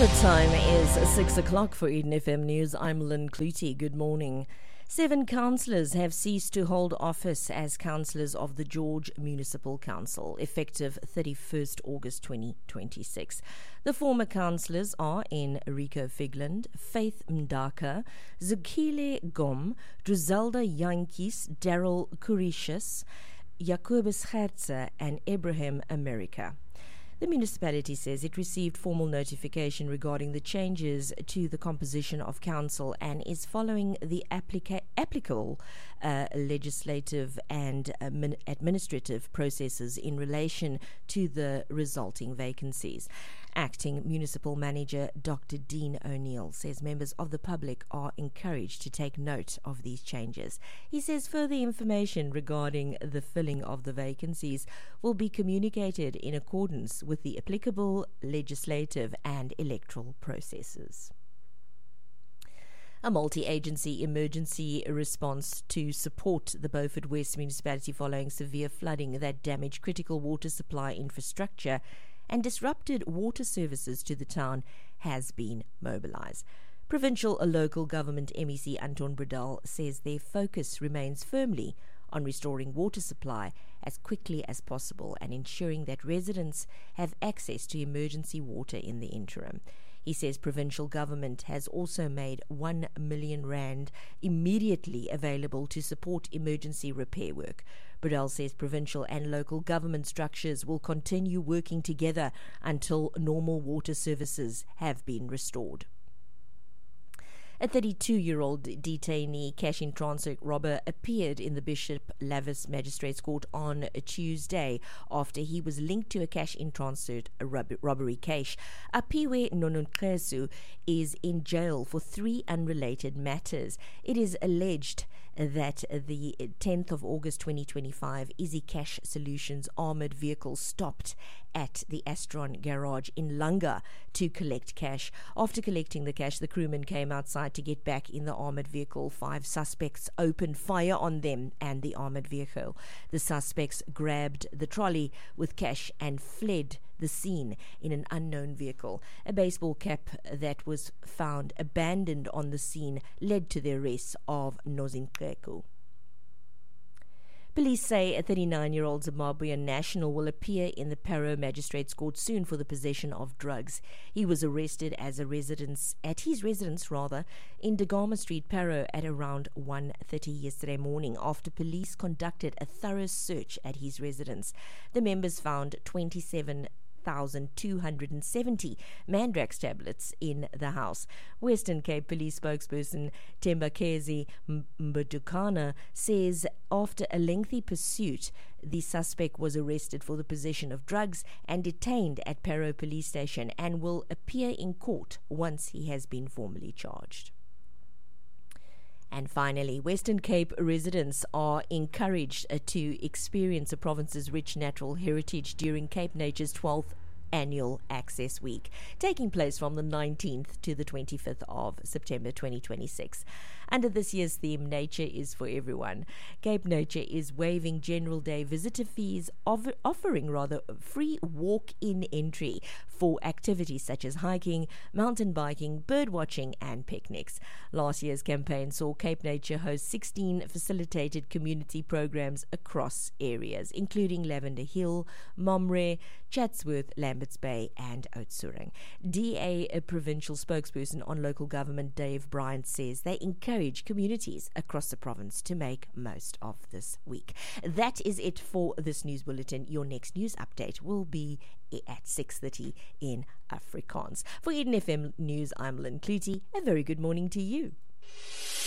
The time is 6 o'clock for Eden FM News. I'm Lynn Clutie. Good morning. 7 councillors have ceased to hold office as councillors of the George Municipal Council, effective 31st August 2026. The former councillors are Enrico Figland, Faith Mdaka, Zukile Gom, Drizelda Yankees, Daryl Kurishus, Jacobus Herze, and Ibrahim America. The municipality says it received formal notification regarding the changes to the composition of council and is following the applicable legislative and administrative processes in relation to the resulting vacancies. Acting Municipal Manager Dr. Dean O'Neill says members of the public are encouraged to take note of these changes. He says further information regarding the filling of the vacancies will be communicated in accordance with the applicable legislative and electoral processes. A multi-agency emergency response to support the Beaufort West municipality following severe flooding that damaged critical water supply infrastructure and disrupted water services to the town has been mobilised. Provincial local government MEC Anton Bredal says their focus remains firmly on restoring water supply as quickly as possible and ensuring that residents have access to emergency water in the interim. He says provincial government has also made R1 million immediately available to support emergency repair work. Bredal says provincial and local government structures will continue working together until normal water services have been restored. A 32-year-old detainee cash-in-transit robber appeared in the Bishop Lavis Magistrates Court on a Tuesday after he was linked to a cash-in-transit robbery case. Apiwe Nononkresu is in jail for 3 unrelated matters. It is alleged that the 10th of August 2025, Easy Cash Solutions armoured vehicle stopped at the Astron garage in Langa to collect cash. After collecting the cash, the crewman came outside to get back in the armoured vehicle. 5 suspects opened fire on them and the armoured vehicle. The suspects grabbed the trolley with cash and fled the scene in an unknown vehicle. A baseball cap that was found abandoned on the scene led to the arrest of Nozinkreko. Police say a 39-year-old Zimbabwean national will appear in the Parow Magistrates Court soon for the possession of drugs. He was arrested at his residence in Dagama Street, Parow at around 1:30 yesterday morning after police conducted a thorough search at his residence. The members found 27,270 Mandrax tablets in the house. Western Cape Police spokesperson Tembakezi Mbadukana says after a lengthy pursuit, the suspect was arrested for the possession of drugs and detained at Parow Police Station and will appear in court once he has been formally charged. And finally, Western Cape residents are encouraged to experience the province's rich natural heritage during Cape Nature's 12th Annual Access Week, taking place from the 19th to the 25th of September 2026. Under this year's theme, Nature is for Everyone, Cape Nature is waiving general day visitor fees, offering free walk-in entry for activities such as hiking, mountain biking, bird watching and picnics. Last year's campaign saw Cape Nature host 16 facilitated community programs across areas, including Lavender Hill, Momre, Chatsworth, Lamberts Bay and Oudtshoorn. DA provincial spokesperson on local government Dave Bryant says they encourage communities across the province to make most of this week. That is it for this news bulletin. Your next news update will be at 6:30 in Afrikaans. For Eden FM News, I'm Lynn Clutie. A very good morning to you.